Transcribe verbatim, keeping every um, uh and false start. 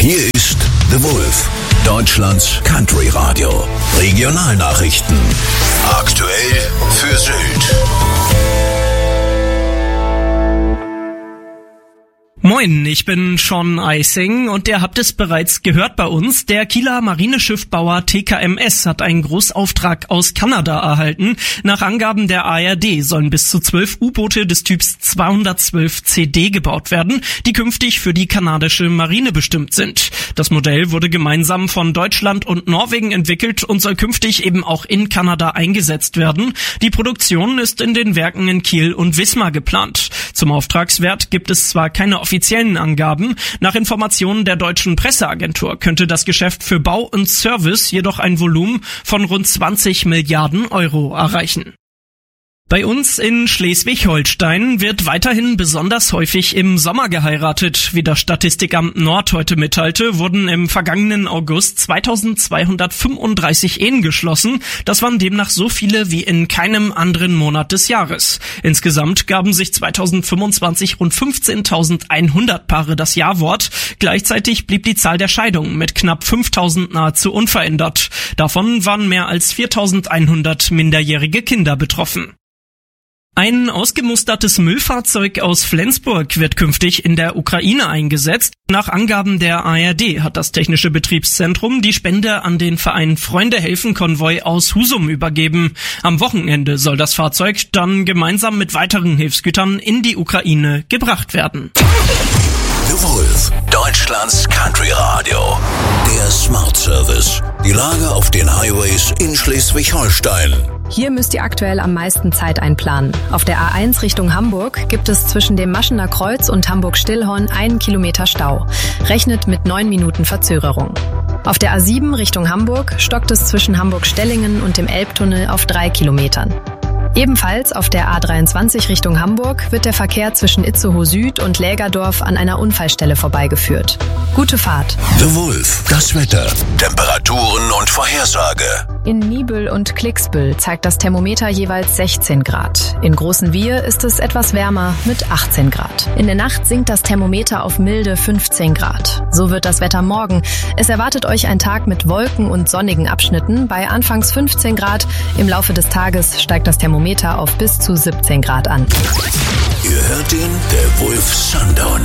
Hier ist The Wolf, Deutschlands Country Radio. Regionalnachrichten. Aktuell für Sylt. Moin, ich bin Sean Eising und ihr habt es bereits gehört bei uns. Der Kieler Marineschiffbauer T K M S hat einen Großauftrag aus Kanada erhalten. Nach Angaben der A R D sollen bis zu zwölf U-Boote des Typs zweihundertzwölf C D gebaut werden, die künftig für die kanadische Marine bestimmt sind. Das Modell wurde gemeinsam von Deutschland und Norwegen entwickelt und soll künftig eben auch in Kanada eingesetzt werden. Die Produktion ist in den Werken in Kiel und Wismar geplant. Zum Auftragswert gibt es zwar keine offiziellen Angaben. Nach Informationen der deutschen Presseagentur könnte das Geschäft für Bau und Service jedoch ein Volumen von rund zwanzig Milliarden Euro erreichen. Bei uns in Schleswig-Holstein wird weiterhin besonders häufig im Sommer geheiratet. Wie das Statistikamt Nord heute mitteilte, wurden im vergangenen August zweitausendzweihundertfünfunddreißig Ehen geschlossen. Das waren demnach so viele wie in keinem anderen Monat des Jahres. Insgesamt gaben sich zweitausendfünfundzwanzig rund fünfzehntausendeinhundert Paare das Ja-Wort. Gleichzeitig blieb die Zahl der Scheidungen mit knapp fünftausend nahezu unverändert. Davon waren mehr als viertausendeinhundert minderjährige Kinder betroffen. Ein ausgemustertes Müllfahrzeug aus Flensburg wird künftig in der Ukraine eingesetzt. Nach Angaben der A R D hat das Technische Betriebszentrum die Spende an den Verein Freunde helfen Konvoi aus Husum übergeben. Am Wochenende soll das Fahrzeug dann gemeinsam mit weiteren Hilfsgütern in die Ukraine gebracht werden. The Wolf, Deutschlands Country Radio. Der Smart Service. Die Lage auf den Highways in Schleswig-Holstein. Hier müsst ihr aktuell am meisten Zeit einplanen. Auf der A eins Richtung Hamburg gibt es zwischen dem Maschener Kreuz und Hamburg-Stillhorn einen Kilometer Stau. Rechnet mit neun Minuten Verzögerung. Auf der A sieben Richtung Hamburg stockt es zwischen Hamburg-Stellingen und dem Elbtunnel auf drei Kilometern. Ebenfalls auf der A dreiundzwanzig Richtung Hamburg wird der Verkehr zwischen Itzehoe Süd und Lägerdorf an einer Unfallstelle vorbeigeführt. Gute Fahrt. The Wolf, das Wetter, Temperaturen und Vorhersage. In Niebüll und Klicksbüll zeigt das Thermometer jeweils sechzehn Grad. In Großenwiehe ist es etwas wärmer mit achtzehn Grad. In der Nacht sinkt das Thermometer auf milde fünfzehn Grad. So wird das Wetter morgen. Es erwartet euch ein Tag mit Wolken und sonnigen Abschnitten bei anfangs fünfzehn Grad. Im Laufe des Tages steigt das Thermometer auf bis zu siebzehn Grad an. Ihr hört ihn, der Wolf Sundowner.